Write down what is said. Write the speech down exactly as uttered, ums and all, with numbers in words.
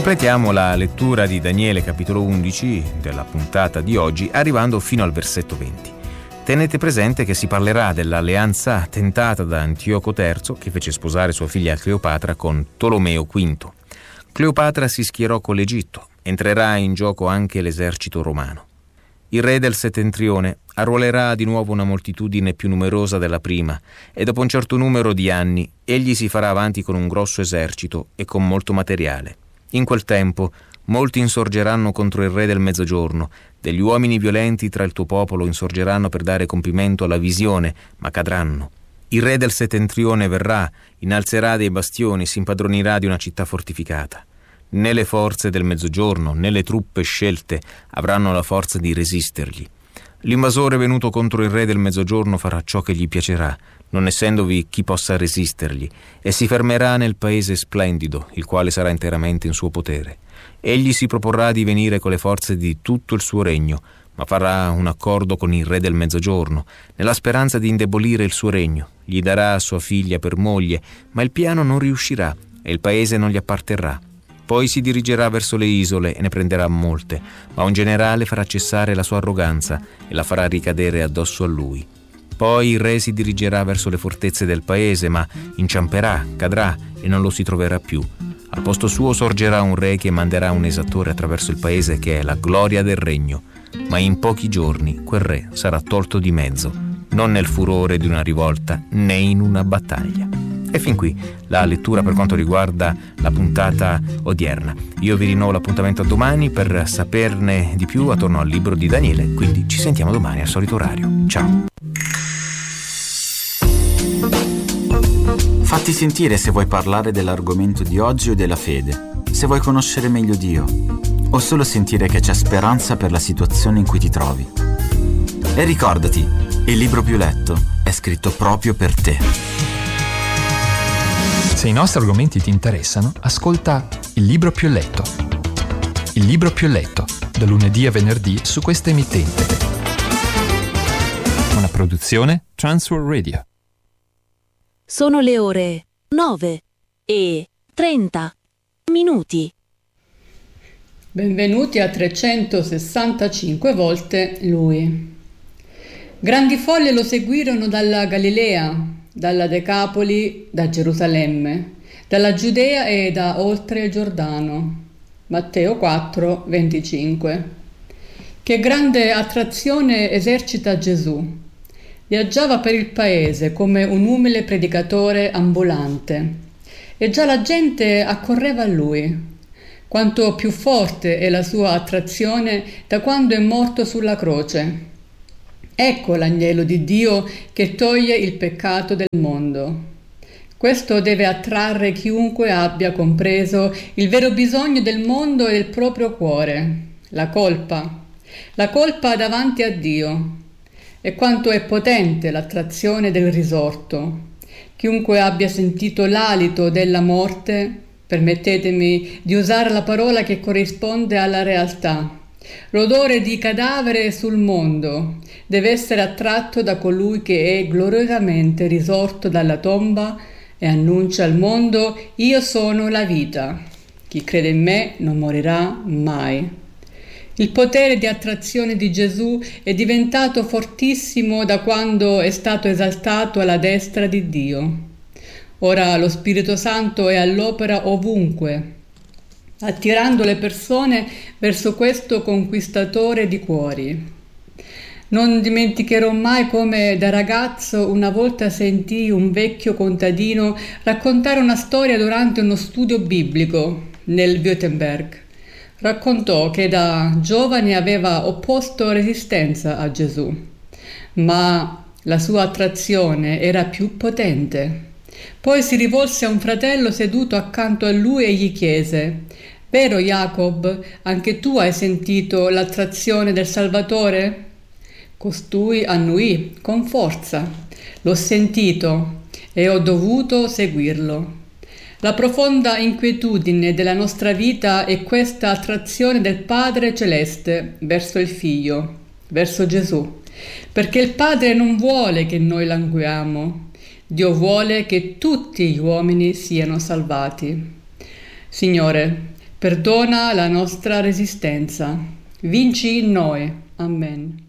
Completiamo la lettura di Daniele capitolo undici della puntata di oggi arrivando fino al versetto venti. Tenete presente che si parlerà dell'alleanza tentata da Antioco terzo, che fece sposare sua figlia Cleopatra con Tolomeo quinto. Cleopatra si schierò con l'Egitto, entrerà in gioco anche l'esercito romano. Il re del settentrione arruolerà di nuovo una moltitudine più numerosa della prima e dopo un certo numero di anni egli si farà avanti con un grosso esercito e con molto materiale. In quel tempo molti insorgeranno contro il re del mezzogiorno, degli uomini violenti tra il tuo popolo insorgeranno per dare compimento alla visione, ma cadranno. Il re del settentrione verrà, innalzerà dei bastioni, si impadronirà di una città fortificata. Né le forze del mezzogiorno, né le truppe scelte avranno la forza di resistergli. L'invasore venuto contro il re del mezzogiorno farà ciò che gli piacerà, non essendovi chi possa resistergli, e si fermerà nel paese splendido, il quale sarà interamente in suo potere. Egli si proporrà di venire con le forze di tutto il suo regno, ma farà un accordo con il re del mezzogiorno, nella speranza di indebolire il suo regno. Gli darà sua figlia per moglie, ma il piano non riuscirà e il paese non gli apparterrà. Poi si dirigerà verso le isole e ne prenderà molte, ma un generale farà cessare la sua arroganza e la farà ricadere addosso a lui. Poi il re si dirigerà verso le fortezze del paese, ma inciamperà, cadrà e non lo si troverà più. Al posto suo sorgerà un re che manderà un esattore attraverso il paese che è la gloria del regno, ma in pochi giorni quel re sarà tolto di mezzo, non nel furore di una rivolta né in una battaglia. E fin qui la lettura per quanto riguarda la puntata odierna. Io vi rinnovo l'appuntamento a domani per saperne di più attorno al libro di Daniele, quindi ci sentiamo domani al solito orario. Ciao! Fatti sentire se vuoi parlare dell'argomento di oggi o della fede, se vuoi conoscere meglio Dio, o solo sentire che c'è speranza per la situazione in cui ti trovi. E ricordati, il libro più letto è scritto proprio per te. Se i nostri argomenti ti interessano, ascolta Il libro più letto. Il libro più letto, da lunedì a venerdì su questa emittente. Una produzione Transworld Radio. Sono le ore nove e trenta minuti. Benvenuti a trecentosessantacinque volte lui. Grandi folle lo seguirono dalla Galilea, dalla Decapoli, da Gerusalemme, dalla Giudea e da oltre il Giordano. Matteo quattro, venticinque. Che grande attrazione esercita Gesù. Viaggiava per il paese come un umile predicatore ambulante e già la gente accorreva a lui. Quanto più forte è la sua attrazione da quando è morto sulla croce. Ecco l'agnello di Dio che toglie il peccato del mondo. Questo deve attrarre chiunque abbia compreso il vero bisogno del mondo e del proprio cuore, la colpa. La colpa davanti a Dio. E quanto è potente l'attrazione del risorto. Chiunque abbia sentito l'alito della morte, permettetemi di usare la parola che corrisponde alla realtà, l'odore di cadavere sul mondo, deve essere attratto da colui che è gloriosamente risorto dalla tomba e annuncia al mondo: io sono la vita. Chi crede in me non morirà mai. Il potere di attrazione di Gesù è diventato fortissimo da quando è stato esaltato alla destra di Dio. Ora lo Spirito Santo è all'opera ovunque, attirando le persone verso questo conquistatore di cuori. Non dimenticherò mai come da ragazzo una volta sentii un vecchio contadino raccontare una storia durante uno studio biblico nel Württemberg. Raccontò che da giovane aveva opposto resistenza a Gesù, ma la sua attrazione era più potente. Poi si rivolse a un fratello seduto accanto a lui e gli chiese: «Vero Jacob, anche tu hai sentito l'attrazione del Salvatore?» Costui annuì con forza: «L'ho sentito e ho dovuto seguirlo». La profonda inquietudine della nostra vita è questa attrazione del Padre Celeste verso il Figlio, verso Gesù, perché il Padre non vuole che noi languiamo, Dio vuole che tutti gli uomini siano salvati. Signore, Perdona la nostra resistenza. Vinci in noi. Amen.